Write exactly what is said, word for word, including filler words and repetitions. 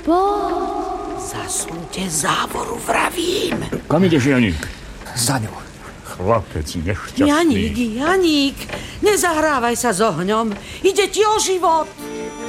Poď. Zasunte závoru, vravím. Kam ideš, Janík? Za ňou. Chlapec nešťastný. Janík, Janík, nezahrávaj sa s ohňom. Ide ti o život.